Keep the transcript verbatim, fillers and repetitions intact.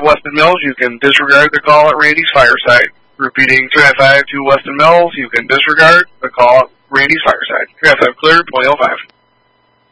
Weston Mills, you can disregard the call at Randy's Fireside. Repeating three nine five to Weston Mills, you can disregard the call at Randy's Fireside. three nine five clear, twenty oh five.